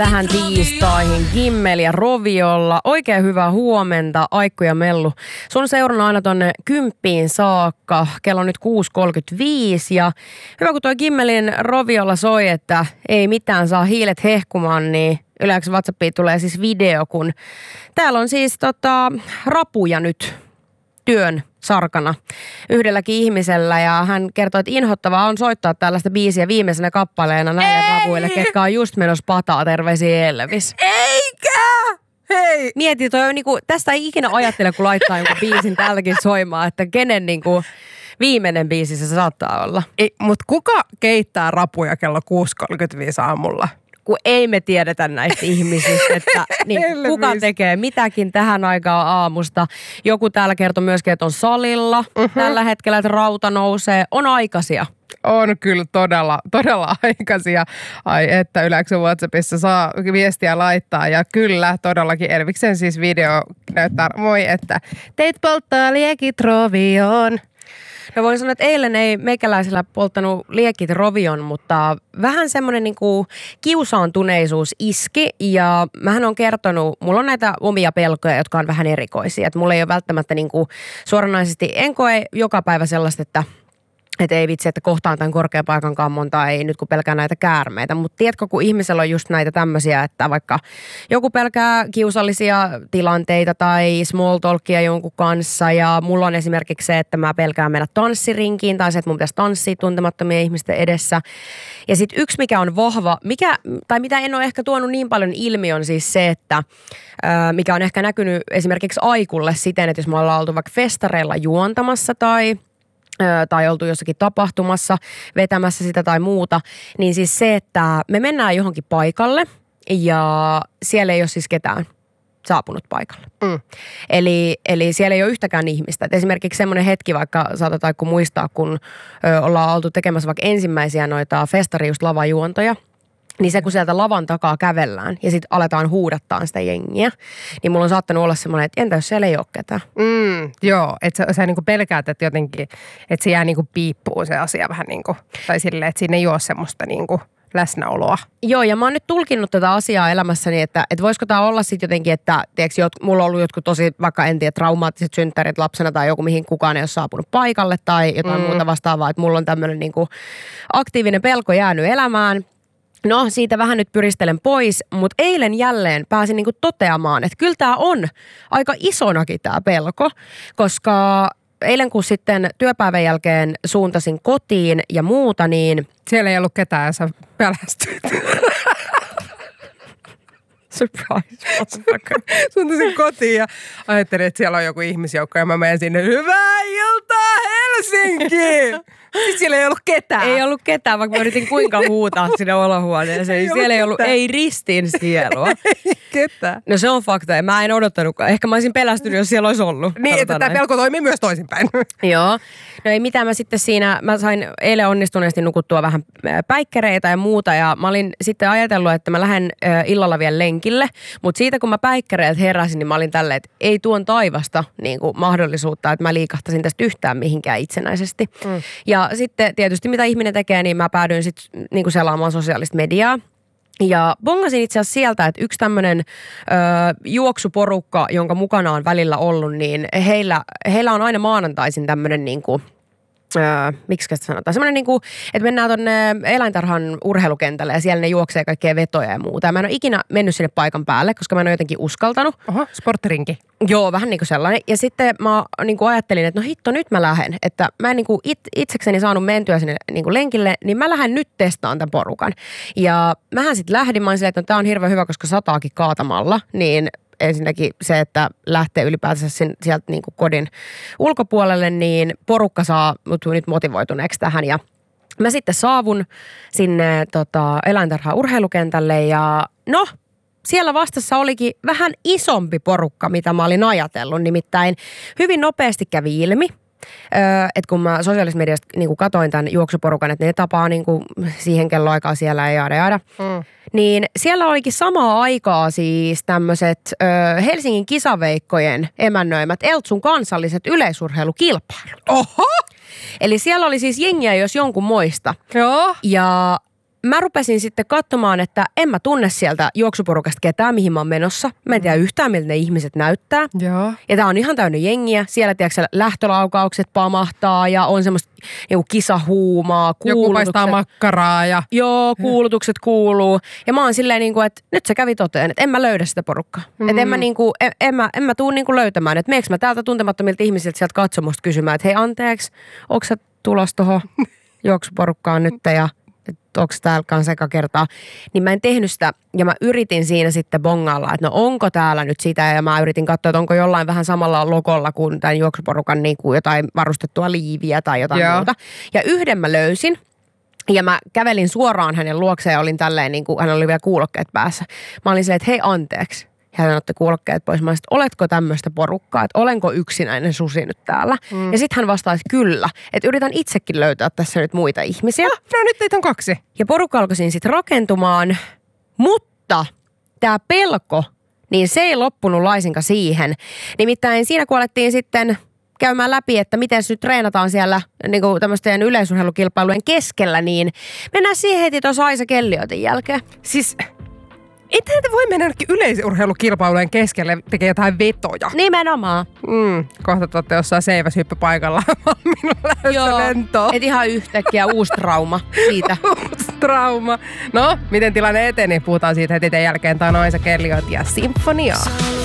Tähän tiistaihin Gimmel ja Roviolla. Oikein hyvää huomenta, Aikku ja Mellu. Sun seurana aina tonne 10 saakka. Kello on nyt 6.35 ja hyvä kun toi Gimmelin Roviolla soi, että ei mitään saa hiilet hehkumaan, niin yleensä WhatsAppiin tulee siis video, kun täällä on siis rapuja nyt työn sarkana yhdelläkin ihmisellä ja hän kertoo, että inhottavaa on soittaa tällaista biisiä viimeisenä kappaleena näille rapuille, ketkä on just menossa pataa. Terveisiä Elvis. Eikä! Hei! Mieti, tästä ei ikinä ajattele, kun laittaa jonkun biisin täälläkin soimaan, että kenen viimeinen biisi se saattaa olla. Mutta kuka keittää rapuja kello 6.35 aamulla? Kun ei me tiedetä näistä ihmisistä, että kuka tekee mitäkin tähän aikaan aamusta. Joku täällä kertoi myöskin, että on salilla tällä hetkellä, että rauta nousee. On aikaisia. On kyllä todella aikaisia. Ai että Yleksen WhatsAppissa saa viestiä laittaa. Ja kyllä todellakin Elviksen siis video näyttää että teit polttaa liekit Rovioon. No voin sanoa, että eilen ei meikäläisellä polttanut liekit Rovion, mutta vähän semmoinen kiusaantuneisuus iski ja mähän on kertonut, mulla on näitä omia pelkoja, jotka on vähän erikoisia. Että mulla ei ole välttämättä suoranaisesti, en koe joka päivä sellaista, että ei vitsi, että kohtaan tämän korkean paikan kammon tai nyt kun pelkää näitä käärmeitä. Mutta tiedätkö, kun ihmisellä on just näitä tämmöisiä, että vaikka joku pelkää kiusallisia tilanteita tai small talkia jonkun kanssa. Ja mulla on esimerkiksi se, että mä pelkään mennä tanssirinkiin tai se, että mun pitäisi tanssia tuntemattomien ihmisten edessä. Ja sitten yksi, mikä on vahva, mitä en ole ehkä tuonut niin paljon ilmi, on siis se, että mikä on ehkä näkynyt esimerkiksi Aikulle siten, että jos me ollaan oltu vaikka festareilla juontamassa tai oltu jossakin tapahtumassa vetämässä sitä tai muuta, niin siis se, että me mennään johonkin paikalle ja siellä ei ole siis ketään saapunut paikalle. Eli siellä ei ole yhtäkään ihmistä. Et esimerkiksi semmoinen hetki, vaikka saatetaan muistaa, kun ollaan oltu tekemässä vaikka ensimmäisiä noita festari just lavajuontoja, niin se kun sieltä lavan takaa kävellään ja sitten aletaan huudattaa sitä jengiä, niin mulla on saattanut olla semmoinen, että entä jos siellä ei ole ketään? Joo, että sä pelkäät, että jotenkin, että se jää piippuun se asia vähän tai silleen, että siinä ei ole semmoista läsnäoloa. Joo, ja mä oon nyt tulkinnut tätä asiaa elämässäni, että voisiko tämä olla sitten jotenkin, että mulla on ollut jotkut tosi, vaikka en tiedä, traumaattiset synttärit lapsena tai joku, mihin kukaan ei ole saapunut paikalle tai jotain muuta vastaavaa, että mulla on tämmöinen aktiivinen pelko jäänyt elämään. No, siitä vähän nyt pyristelen pois, mutta eilen jälleen pääsin toteamaan, että kyllä tämä on aika isonakin tämä pelko, koska eilen kun sitten työpäivän jälkeen suuntasin kotiin ja muuta, niin siellä ei ollut ketään ja sä pelästyit. Surprise, motherfucker. Suuntasin kotiin ja ajattelin, että siellä on joku ihmisjoukko ja mä menen sinne, hyvää iltaa Helsinki! Siis siellä ei ollut ketään. Ei ollut ketään, vaikka mä yritin kuinka huutaa sinne olohuoneeseen. Siellä ei ollut, ei ristin sielua. Ei ketään. No se on fakta ja mä en odottanutkaan. Ehkä mä olisin pelästynyt, jos siellä olisi ollut. Niin, että tämä pelko toimii myös toisinpäin. Joo. No ei mitään, mä sain eilen onnistuneesti nukuttua vähän päikkäreitä ja muuta ja mä olin sitten ajatellut, että mä lähden illalla vielä lenkille, mutta siitä kun mä päikkäreet heräsin, niin mä olin tälleen, että ei tuon taivasta mahdollisuutta, että mä liikahtasin tästä yhtään mihinkään itsenäisesti. Ja sitten tietysti mitä ihminen tekee, niin mä päädyin sitten selaamaan sosiaalista mediaa. Ja bongasin itse asiassa sieltä, että yksi tämmöinen juoksuporukka, jonka mukana on välillä ollut, niin heillä on aina maanantaisin tämmöinen miksi sitä sanotaan? Semmoinen että mennään tonne eläintarhan urheilukentälle ja siellä ne juoksee kaikkea vetoja ja muuta. Ja mä en ole ikinä mennyt sinne paikan päälle, koska mä en ole jotenkin uskaltanut. Oho, sporttirinki. Joo, vähän sellainen. Ja sitten mä ajattelin, että no hitto, nyt mä lähden. Että mä en itsekseni saanut mentyä sinne lenkille, niin mä lähden nyt testaan tämän porukan. Ja mähän sitten lähdin, mä olin silleen, että no, tää on hirveän hyvä, koska sataakin kaatamalla, niin ensinnäkin se, että lähtee ylipäätänsä sieltä kodin ulkopuolelle, niin porukka saa nyt motivoituneeksi tähän. Ja mä sitten saavun sinne eläintarhaan urheilukentälle ja no, siellä vastassa olikin vähän isompi porukka, mitä mä olin ajatellut. Nimittäin hyvin nopeasti kävi ilmi, että kun mä sosiaalisessa mediasta katoin tämän juoksuporukan, että ne tapaa siihen kelloaikaan siellä ja jaada. Niin siellä olikin samaa aikaa siis tämmöiset Helsingin kisaveikkojen emännöimät Eltsun kansalliset yleisurheilukilpailut. Oho! Eli siellä oli siis jengiä jos jonkun moista. Joo. Ja mä rupesin sitten katsomaan, että en mä tunne sieltä juoksuporukasta ketään, mihin mä oon menossa. Mä en tiedä yhtään, miltä ne ihmiset näyttää. Joo. Ja tää on ihan täynnä jengiä. Siellä, tiedätkö, lähtölaukaukset pamahtaa ja on semmoista niinku kisahuumaa, kuulutukset. Joku paistaa makkaraa ja... Joo, kuulutukset kuuluu. Ja mä oon silleen niinku, että nyt se kävi toteen, että en mä löydä sitä porukkaa. Että en mä tuu niinku löytämään, että meneekö mä täältä tuntemattomilta ihmisiltä sieltä katsomusta kysymään, että hei anteeksi, onko sä tulossa tuohon juoksuporukkaan nyt ja onko täällä kanssa eka kertaa, niin mä en tehnyt sitä ja mä yritin siinä sitten bongailla, että no onko täällä nyt sitä ja mä yritin katsoa, että onko jollain vähän samalla logolla kuin tämän juoksuporukan niin kuin jotain varustettua liiviä tai jotain muuta. Ja yhden mä löysin ja mä kävelin suoraan hänen luokseen ja olin tälleen, niin kuin hän oli vielä kuulokkeet päässä. Mä olin silleen, että hei anteeksi. Ja hän otti kuulokkeet pois. Mä olisin, että oletko tämmöistä porukkaa, että olenko yksinäinen susi nyt täällä? Ja sitten hän vastasi kyllä, että yritän itsekin löytää tässä nyt muita ihmisiä. No nyt teitä on 2. Ja porukka alkoi siinä sitten rakentumaan, mutta tämä pelko, niin se ei loppunut laisinkaan siihen. Nimittäin siinä kun alettiin sitten käymään läpi, että miten nyt treenataan siellä niin kuin tämmöisten yleisurheilukilpailujen keskellä, niin mennään siihen heti tuossa Aisa Kelliotin jälkeen. Siis... Ei te voi mennä ainakin yleisurheilukilpailujen keskelle tekee jotain vetoja. Nimenomaan. Kohta te olette jossain seiväshyppypaikalla valmiina lähdössä lentoon. Et ihan yhtäkkiä uusi trauma siitä. Uusi trauma. No, miten tilanne eteni? Puhutaan siitä heti jälkeen. Tämä on Aisa Kelliot ja Sinfonia.